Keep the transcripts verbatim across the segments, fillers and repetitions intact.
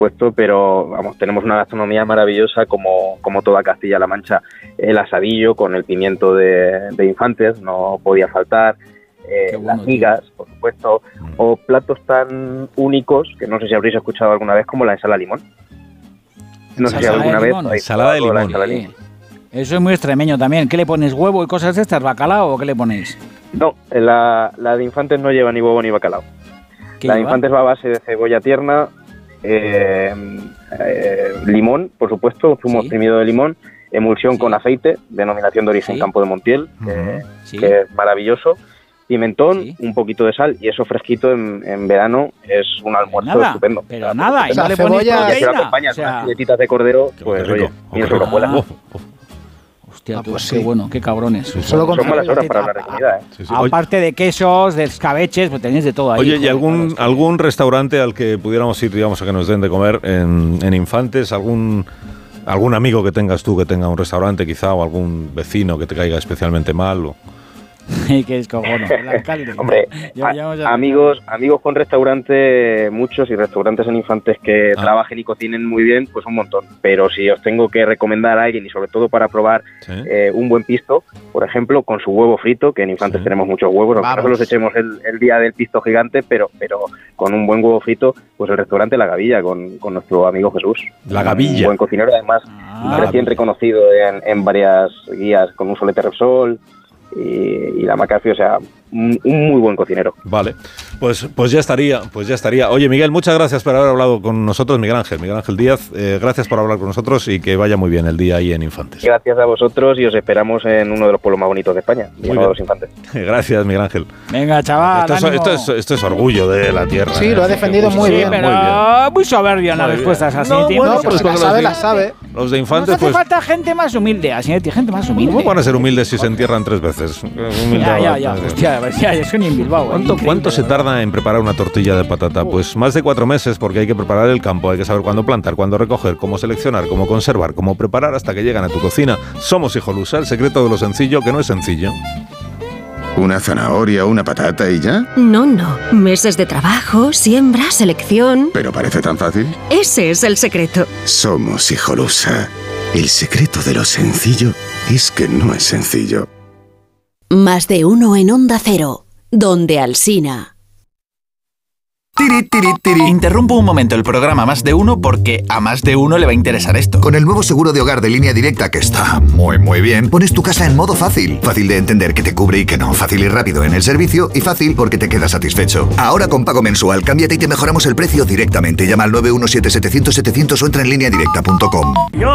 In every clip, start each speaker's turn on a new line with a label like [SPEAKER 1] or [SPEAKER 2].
[SPEAKER 1] supuesto, pero vamos, tenemos una gastronomía maravillosa como, como toda Castilla-La Mancha. El asadillo con el pimiento de, de Infantes no podía faltar, eh, bueno, las migas, tío. Por supuesto, o platos tan únicos que no sé si habréis escuchado alguna vez como la ensalada limón. No sé si alguna vez...
[SPEAKER 2] Ensalada de limón.
[SPEAKER 3] Ensalada de limón. Eso es muy extremeño también. ¿Qué le pones, huevo y cosas de estas, bacalao o qué le pones?
[SPEAKER 1] No, la, la de Infantes no lleva ni huevo ni bacalao. La de Infantes va a base de cebolla tierna, eh, eh, limón, por supuesto, zumo ¿Sí? exprimido de limón, emulsión sí. con aceite, denominación de origen ¿Sí? Campo de Montiel, que, ¿Sí? que es maravilloso, pimentón, ¿Sí? un poquito de sal y eso fresquito en, en verano es un almuerzo
[SPEAKER 3] nada,
[SPEAKER 1] estupendo.
[SPEAKER 3] Pero o sea, nada,
[SPEAKER 1] y
[SPEAKER 3] no le pones proteína.
[SPEAKER 1] Si lo acompañas o sea, unas filetitas de cordero, pues oye, y eso lo cuela.
[SPEAKER 3] Hostia,
[SPEAKER 4] ah,
[SPEAKER 3] tú,
[SPEAKER 4] pues
[SPEAKER 3] qué
[SPEAKER 4] sí.
[SPEAKER 3] bueno, qué cabrones.
[SPEAKER 1] Sí, sí. Solo son malas horas para hablar de comida, ¿eh?
[SPEAKER 3] Sí, sí. Aparte de quesos, de escabeches, pues tenéis de todo ahí.
[SPEAKER 2] Oye, ¿y algún, algún restaurante al que pudiéramos ir, digamos, a que nos den de comer en, en Infantes? ¿Algún, algún amigo que tengas tú que tenga un restaurante quizá, o algún vecino que te caiga especialmente mal? O...
[SPEAKER 3] que es cojono, el alcalde.
[SPEAKER 1] Hombre, a, a, amigos, amigos con restaurante, muchos, y restaurantes en Infantes que ah. trabajen y cocinen muy bien, pues un montón. Pero si os tengo que recomendar a alguien, y sobre todo para probar ¿Sí? eh, un buen pisto, por ejemplo, con su huevo frito, que en Infantes ¿Sí? tenemos muchos huevos, aunque no los echemos el, el día del pisto gigante, pero, pero con un buen huevo frito, pues el restaurante La Gavilla, con, con nuestro amigo Jesús.
[SPEAKER 2] La Gavilla.
[SPEAKER 1] Un buen cocinero, además, ah, recién reconocido en, en varias guías, con un solete Repsol, y, y la McAfee, o sea, un, un muy buen cocinero.
[SPEAKER 2] Vale, pues, pues ya estaría, pues ya estaría. Oye, Miguel, muchas gracias por haber hablado con nosotros, Miguel Ángel, Miguel Ángel Díaz, eh, gracias por hablar con nosotros y que vaya muy bien el día ahí en Infantes.
[SPEAKER 1] Gracias a vosotros y os esperamos en uno de los pueblos más bonitos de España, uno de los Infantes.
[SPEAKER 2] Gracias, Miguel Ángel.
[SPEAKER 3] Venga, chaval,
[SPEAKER 2] esto es, esto, es, esto es orgullo de la tierra.
[SPEAKER 4] Sí,
[SPEAKER 2] ¿eh?
[SPEAKER 4] lo ha defendido
[SPEAKER 2] sí,
[SPEAKER 4] muy,
[SPEAKER 2] sí,
[SPEAKER 4] bien.
[SPEAKER 3] pero
[SPEAKER 2] muy bien.
[SPEAKER 3] Muy soberbio en las respuestas así.
[SPEAKER 4] No,
[SPEAKER 3] tío,
[SPEAKER 4] bueno,
[SPEAKER 3] no,
[SPEAKER 4] pero si la sabe, la sabe.
[SPEAKER 2] Los de Infantes,
[SPEAKER 3] Nos hace
[SPEAKER 2] pues...
[SPEAKER 3] falta gente más humilde, así, gente más humilde.
[SPEAKER 2] ¿Cómo van a ser humildes si se entierran tres veces?
[SPEAKER 3] Ya, ya, ya, hostia, ya, es un en Bilbao.
[SPEAKER 2] ¿Cuánto, ¿Cuánto se tarda en preparar una tortilla de patata? Pues más de cuatro meses, porque hay que preparar el campo, hay que saber cuándo plantar, cuándo recoger, cómo seleccionar, cómo conservar, cómo preparar hasta que llegan a tu cocina. Somos Hijolusa, el secreto de lo sencillo, que no es sencillo.
[SPEAKER 5] ¿Una zanahoria, una patata y ya?
[SPEAKER 6] No, no. Meses de trabajo, siembra, selección...
[SPEAKER 5] ¿Pero parece tan fácil?
[SPEAKER 6] Ese es el secreto.
[SPEAKER 5] Somos Hijolusa. El secreto de lo sencillo es que no es sencillo.
[SPEAKER 7] Más de uno en Onda Cero, donde Alsina.
[SPEAKER 8] Tiri, tiri, tiri. Interrumpo un momento el programa Más de Uno porque a más de uno le va a interesar esto.
[SPEAKER 9] Con el nuevo seguro de hogar de Línea Directa, que está muy muy bien, pones tu casa en modo fácil. Fácil de entender que te cubre y que no. Fácil y rápido en el servicio y fácil porque te quedas satisfecho. Ahora con pago mensual, cámbiate y te mejoramos el precio directamente. Llama al nueve uno siete siete cero cero siete cero cero o entra en línea directa punto com.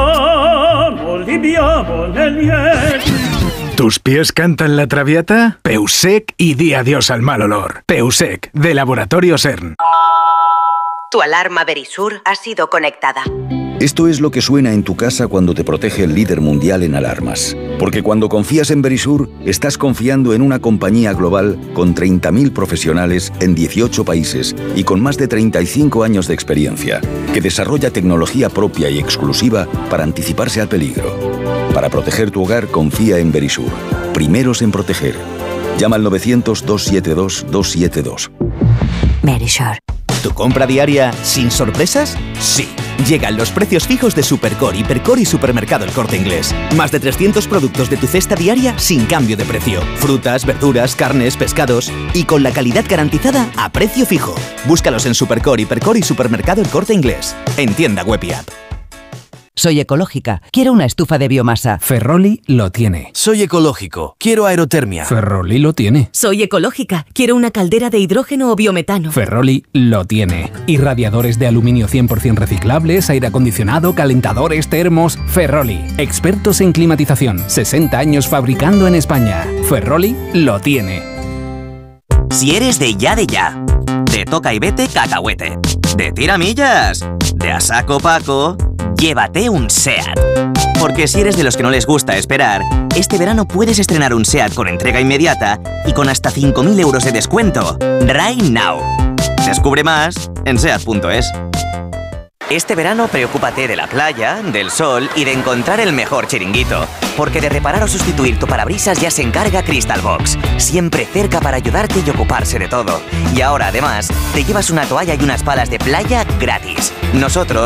[SPEAKER 10] ¿Tus pies cantan la Traviata? Peusec y di adiós al mal olor. Peusec, de Laboratorio CERN.
[SPEAKER 11] Tu alarma Verisur ha sido conectada.
[SPEAKER 12] Esto es lo que suena en tu casa cuando te protege el líder mundial en alarmas. Porque cuando confías en Verisur, estás confiando en una compañía global con treinta mil profesionales en dieciocho países y con más de treinta y cinco años de experiencia, que desarrolla tecnología propia y exclusiva para anticiparse al peligro. Para proteger tu hogar, confía en Verisur. Primeros en proteger. Llama al novecientos, dos siete dos, dos siete dos.
[SPEAKER 6] Verisur.
[SPEAKER 8] ¿Tu compra diaria sin sorpresas? Sí. Llegan los precios fijos de Supercore, Hipercore y Supermercado El Corte Inglés. Más de trescientos productos de tu cesta diaria sin cambio de precio. Frutas, verduras, carnes, pescados y con la calidad garantizada a precio fijo. Búscalos en Supercore, Hipercore y Supermercado El Corte Inglés. En tienda web y app.
[SPEAKER 13] Soy ecológica. Quiero una estufa de biomasa.
[SPEAKER 10] Ferroli lo tiene.
[SPEAKER 14] Soy ecológico. Quiero aerotermia.
[SPEAKER 10] Ferroli lo tiene.
[SPEAKER 6] Soy ecológica. Quiero una caldera de hidrógeno o biometano.
[SPEAKER 10] Ferroli lo tiene. Irradiadores de aluminio cien por ciento reciclables, aire acondicionado, calentadores, termos. Ferroli. Expertos en climatización. sesenta años fabricando en España. Ferroli lo tiene.
[SPEAKER 15] Si eres de ya de ya, de toca y vete cacahuete, de tiramillas, de a saco paco, llévate un SEAT. Porque si eres de los que no les gusta esperar, este verano puedes estrenar un SEAT con entrega inmediata y con hasta cinco mil euros de descuento. Right now. Descubre más en seat punto es. Este verano preocúpate de la playa, del sol y de encontrar el mejor chiringuito. Porque de reparar o sustituir tu parabrisas ya se encarga Crystal Box. Siempre cerca para ayudarte y ocuparse de todo. Y ahora además, te llevas una toalla y unas palas de playa gratis. Nosotros